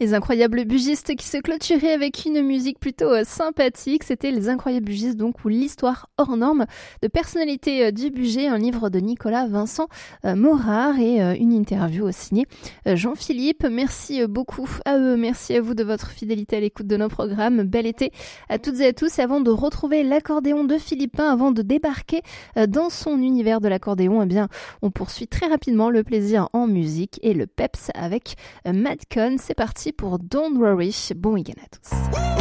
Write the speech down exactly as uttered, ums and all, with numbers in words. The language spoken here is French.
Les Incroyables Bugistes qui se clôturaient avec une musique plutôt euh, sympathique. C'était Les Incroyables Bugistes, donc, ou l'histoire hors norme de personnalité euh, du budget, un livre de Nicolas Vincent euh, Morard et euh, une interview euh, signée euh, Jean-Philippe. Merci euh, beaucoup à eux, merci à vous de votre fidélité à l'écoute de nos programmes. Bel été à toutes et à tous. Et avant de retrouver l'accordéon de Philippin, avant de débarquer euh, dans son univers de l'accordéon, eh bien, on poursuit très rapidement le plaisir en musique et le peps avec euh, Madcon. C'est parti pour Don't Worry. Bon week-end à tous.